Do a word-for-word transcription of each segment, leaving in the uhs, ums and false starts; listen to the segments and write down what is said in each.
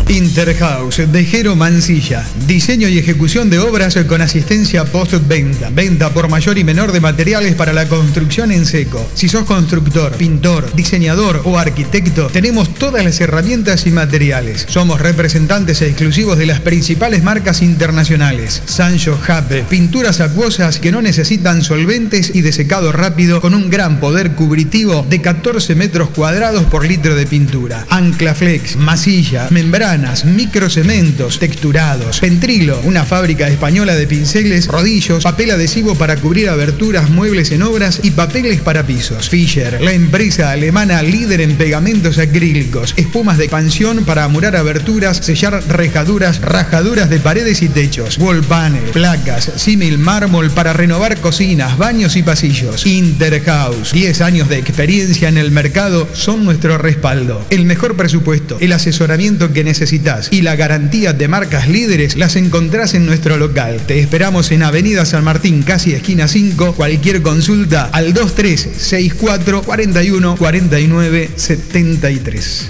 Interhouse de Jero Mancilla. Diseño y ejecución de obras con asistencia postventa. Venta por mayor y menor de materiales para la construcción en seco. Si sos constructor, pintor, diseñador o arquitecto, tenemos todas las herramientas y materiales. Somos representantes exclusivos de las principales marcas internacionales. Sancho Jape, pinturas acuosas que no necesitan solventes y de secado rápido con un gran poder cubritivo de catorce metros cuadrados por litro de pintura. Anclaflex, masilla, membrana, microcementos, texturados, Pentrilo, una fábrica española de pinceles, rodillos, papel adhesivo para cubrir aberturas, muebles en obras y papeles para pisos. Fischer, la empresa alemana líder en pegamentos acrílicos, espumas de expansión para amurar aberturas, sellar rejaduras, rajaduras de paredes y techos, wall panel, placas, símil mármol para renovar cocinas, baños y pasillos. Interhouse, diez años de experiencia en el mercado son nuestro respaldo. El mejor presupuesto, el asesoramiento que necesitas y la garantía de marcas líderes las encontrás en nuestro local. Te esperamos en Avenida San Martín, casi esquina cinco. Cualquier consulta al dos tres seis cuatro, cuarenta y uno, cuarenta y nueve, setenta y tres.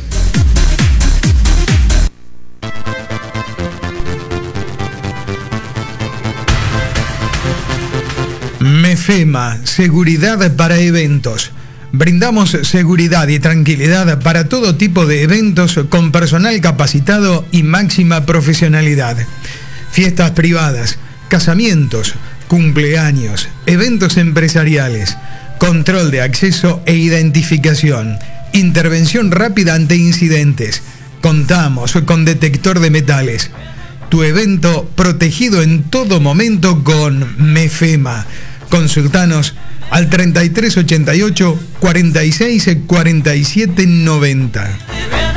Mefema, seguridad para eventos. Brindamos seguridad y tranquilidad para todo tipo de eventos con personal capacitado y máxima profesionalidad. Fiestas privadas, casamientos, cumpleaños, eventos empresariales, control de acceso e identificación, intervención rápida ante incidentes. Contamos con detector de metales. Tu evento protegido en todo momento con Mefema. Consultanos al treinta y tres ochenta y ocho, cuarenta y seis, cuarenta y siete noventa.